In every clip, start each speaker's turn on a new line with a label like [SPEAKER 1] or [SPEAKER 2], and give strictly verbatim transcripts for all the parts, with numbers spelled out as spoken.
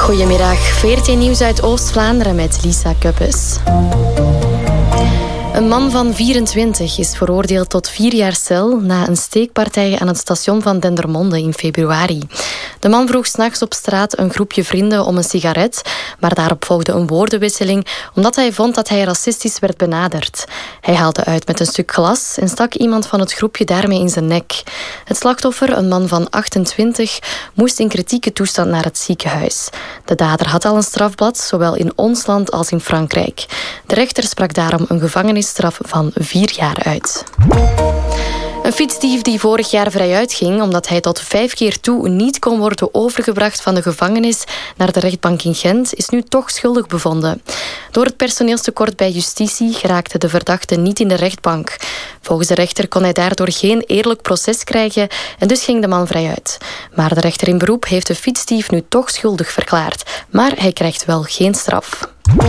[SPEAKER 1] Goedemiddag, veertien Nieuws uit Oost-Vlaanderen met Lisa Kuppes. Een man van vierentwintig is veroordeeld tot vier jaar cel na een steekpartij aan het station van Dendermonde in februari. De man vroeg 's nachts op straat een groepje vrienden om een sigaret, maar daarop volgde een woordenwisseling omdat hij vond dat hij racistisch werd benaderd. Hij haalde uit met een stuk glas en stak iemand van het groepje daarmee in zijn nek. Het slachtoffer, een man van achtentwintig, moest in kritieke toestand naar het ziekenhuis. De dader had al een strafblad, zowel in ons land als in Frankrijk. De rechter sprak daarom een gevangenisstraf van vier jaar uit. Een fietsdief die vorig jaar vrijuit ging omdat hij tot vijf keer toe niet kon worden overgebracht van de gevangenis naar de rechtbank in Gent, is nu toch schuldig bevonden. Door het personeelstekort bij justitie geraakte de verdachte niet in de rechtbank. Volgens de rechter kon hij daardoor geen eerlijk proces krijgen en dus ging de man vrijuit. Maar de rechter in beroep heeft de fietsdief nu toch schuldig verklaard, maar hij krijgt wel geen straf.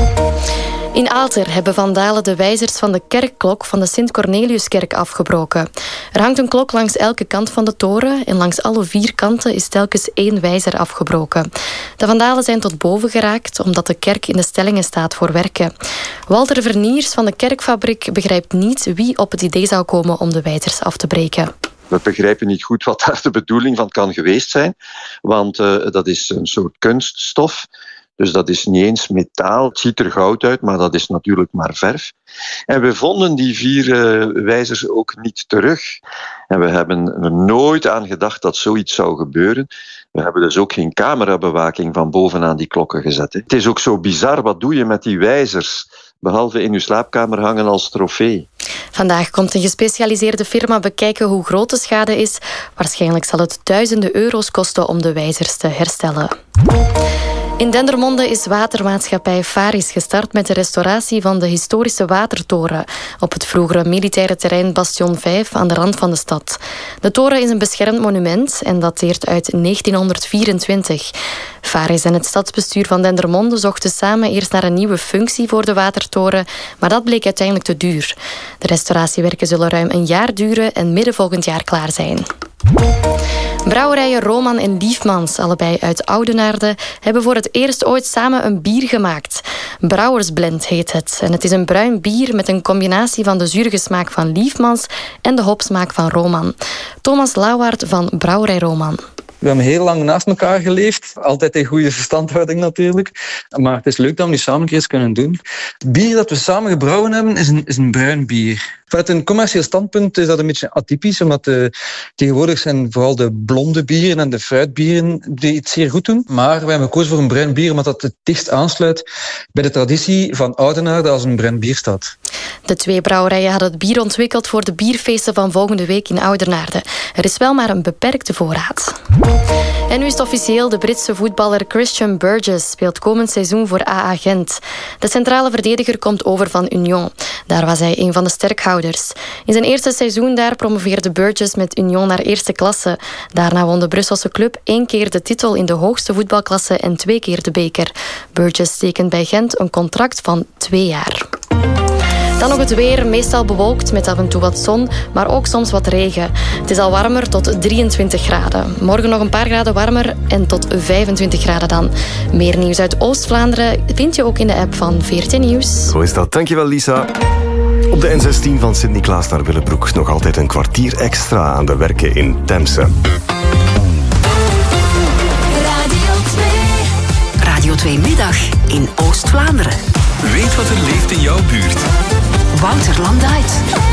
[SPEAKER 1] In Aalter hebben vandalen de wijzers van de kerkklok van de Sint-Corneliuskerk afgebroken. Er hangt een klok langs elke kant van de toren en langs alle vier kanten is telkens één wijzer afgebroken. De vandalen zijn tot boven geraakt omdat de kerk in de stellingen staat voor werken. Walter Verniers van de kerkfabriek begrijpt niet wie op het idee zou komen om de wijzers af te breken.
[SPEAKER 2] We begrijpen niet goed wat daar de bedoeling van kan geweest zijn, want uh, dat is een soort kunststof. Dus dat is niet eens metaal. Het ziet er goud uit, maar dat is natuurlijk maar verf. En we vonden die vier uh, wijzers ook niet terug. En we hebben er nooit aan gedacht dat zoiets zou gebeuren. We hebben dus ook geen camerabewaking van bovenaan die klokken gezet. Hè. Het is ook zo bizar, wat doe je met die wijzers? Behalve in uw slaapkamer hangen als trofee.
[SPEAKER 1] Vandaag komt een gespecialiseerde firma bekijken hoe groot de schade is. Waarschijnlijk zal het duizenden euro's kosten om de wijzers te herstellen. In Dendermonde is watermaatschappij Varis gestart met de restauratie van de historische watertoren op het vroegere militaire terrein Bastion vijf aan de rand van de stad. De toren is een beschermd monument en dateert uit negentienhonderdvierentwintig. Varis en het stadsbestuur van Dendermonde zochten samen eerst naar een nieuwe functie voor de watertoren, maar dat bleek uiteindelijk te duur. De restauratiewerken zullen ruim een jaar duren en midden volgend jaar klaar zijn. Brouwerijen Roman en Liefmans, allebei uit Oudenaarde, hebben voor het eerst ooit samen een bier gemaakt. Brouwersblend heet het. En het is een bruin bier met een combinatie van de zurige smaak van Liefmans en de hopsmaak van Roman. Thomas Lauwaard van Brouwerij Roman.
[SPEAKER 3] We hebben heel lang naast elkaar geleefd. Altijd in goede verstandhouding natuurlijk. Maar het is leuk dat we nu samen een keer eens kunnen doen. Het bier dat we samen gebrouwen hebben is een, is een bruin bier. Vanuit een commercieel standpunt is dat een beetje atypisch, omdat de, tegenwoordig zijn vooral de blonde bieren en de fruitbieren die het zeer goed doen. Maar we hebben gekozen voor een bruin bier, omdat dat het dichtst aansluit bij de traditie van Oudenaarde als een bruin bier staat.
[SPEAKER 1] De twee brouwerijen hadden het bier ontwikkeld voor de bierfeesten van volgende week in Oudenaarde. Er is wel maar een beperkte voorraad. En nu is het officieel, de Britse voetballer Christian Burgess speelt komend seizoen voor A A Gent. De centrale verdediger komt over van Union. Daar was hij een van de sterkhouders. In zijn eerste seizoen daar promoveerde Burgess met Union naar eerste klasse. Daarna won de Brusselse club één keer de titel in de hoogste voetbalklasse en twee keer de beker. Burgess tekent bij Gent een contract van twee jaar. Dan nog het weer, meestal bewolkt met af en toe wat zon, maar ook soms wat regen. Het is al warmer tot drieëntwintig graden. Morgen nog een paar graden warmer en tot vijfentwintig graden dan. Meer nieuws uit Oost-Vlaanderen vind je ook in de app van veertien Nieuws.
[SPEAKER 4] Zo is dat. Dankjewel, Lisa. Op de N zestien van Sint-Niklaas naar Willebroek nog altijd een kwartier extra aan de werken in Temse.
[SPEAKER 5] Radio twee. Radio twee Middag in Oost-Vlaanderen.
[SPEAKER 6] Weet wat er leeft in jouw buurt.
[SPEAKER 5] Wouter Landuit.